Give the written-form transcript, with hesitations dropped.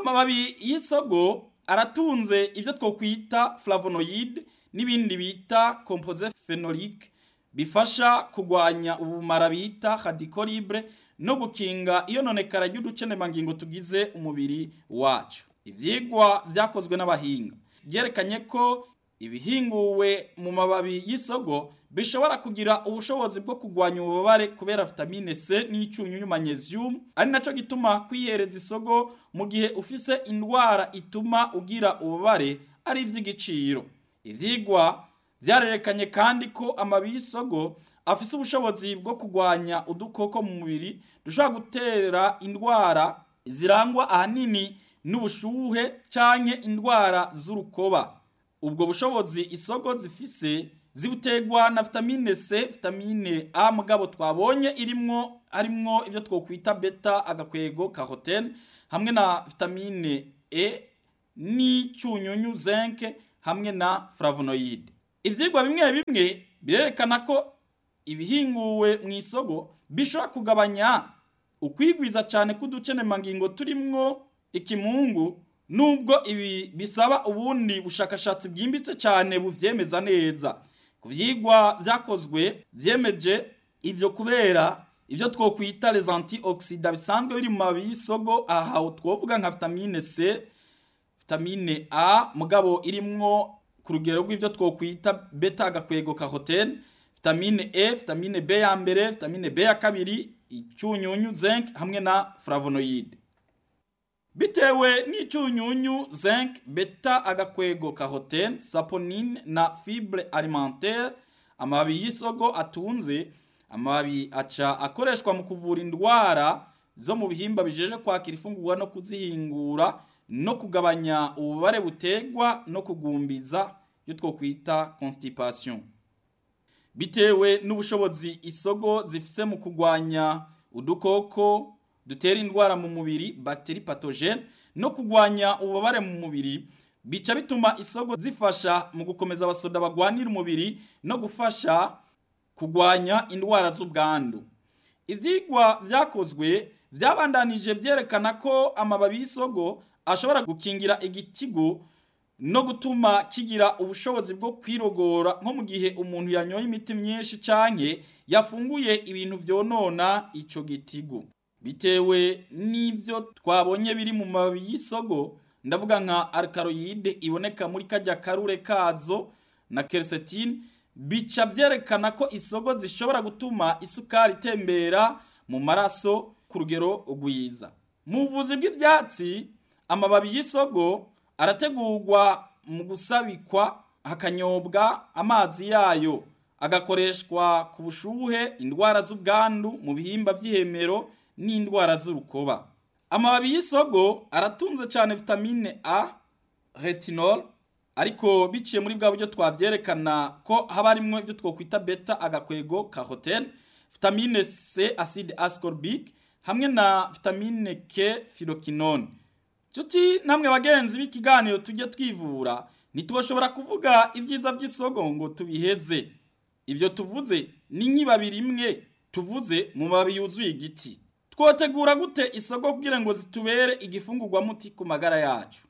Amababi y'isogo aratunze ivyo twokwita flavonoid n'ibindi bita composés phénoliques bifasha kugwanya ubumara bita radicaux libres no gukinga iyononekara ry'uducenemangingo tugize umubiri wacu. Ivyigwa vyakozwe n'abahinga vyerekanye ko ibihinguwe mu mababi y'isogo bishobora kugira ubushobozi bwo kugwanya ububabare kubera vitamine C n'icyunyunyu magnesium, ari naco gituma kwihereza isogo mu gihe ufise indwara ituma ugira ububabare ari ivy'igiciro. Ivyigwa vyarerekanye kandi ko amababi y'isogo afise ubushobozi bwo kugwanya udukoko mu mubiri dushobora gutera indwara zirangwa ahanini n'ubushuhe canke indwara z'urukoba. Ubwo bushobozi isogo zifise zibutegwa na vitamine C, vitamine A mugabo twabonye harimwo ivyo twokwita beta agakwego carotene hamwe na vitamine E n'icyunyunyu zinc hamwe na flavonoid. Ivyigwa bimwe bimwe birerekana ko ibihinguwe mu isogo bishobora kugabanya ukwigwiza cyane k'uducenemangingo turimwo ikimungu, nubwo ibi bisaba ubundi bushakashatsi bwimbitse cyane buvyemeza neza. Ku vyigwa vyakozwe vyemeje ivyo kubera ivyo twokwita les antioxydants bisanzwe biri mu mababi y'isogo, aha twovuga nka vitamine C, vitamine A mugabo irimwo ku rugero rw'ivyo twokwita beta agakwego carotene, vitamine E, vitamine B ya mbere, vitamine B ya kabiri, icyunyunyu zinc hamwe na flavonoid. Bitewe n'icyunyunyu zinc, beta agakwego carotene, saponine na fibre alimentaire amababi y'isogo atunze, amababi aca akoreshwa mu kuvura indwara zo mu bihimba bijeje kwakira ifungurwa no kuzihingura no kugabanya ububare butegwa no kugumbiza yo twokwita constipation. Bitewe n'ubushobozi isogo zifise mu kugwanya udukoko dutera indwara mu mubiri, bacterie pathogene, no kugwanya ububabare mu mubiri, bica bituma isogo zifasha mu gukomeza abasoda bagwanira umubiri no gufasha kugwanya indwara z'ubwandu. Ivyigwa vyakozwe vyabandanije vyerekana ko amababi y'isogo ashobora gukingira igitigu no gutuma kigira ubushobozi bwo kwirogora nko mu gihe umuntu yanyoye imiti myinshi canke yafunguye ibintu vyonona ico gitigu. Bitewe n'ivyo twabonye biri mu mababi y'isogo, ndavuga nka alkaloid iboneka muri kajya karure kazo na quercétine, bica vyerekana ko isogo zishobora gutuma isukari itembera mu maraso ku rugero rwiza. Mu buvuzi bw'ivyatsi, amababi y'isogo arategurwa mu gusabikwa hakanyobwa amazi yayo, agakoreshwa ku bushuhe, indwara z'ubwandu mu bihimba vy'ihemero n'indwara z'urukoba. Amababi y'isogo aratunze cyane vitamine A, retinol, ariko biciye muri bwa buryo twavyerekana ko haba harimwo ivyo twokwita beta agakwego carotene, vitamine C acide ascorbic hamwe na vitamine K phyroquinone. Tuti namwe bagenzi b'ikiganiro tujye twivura, ntitwoshobora kuvuga ivyiza vy'isogo ngo tubiheze. Ivyo tuvuze ni nk'ibabi rimwe tuvuze mu mababi yuzuye igiti. Twotegura gute isogo kugira ngo zitubere igifungurwa muti ku magara yacu?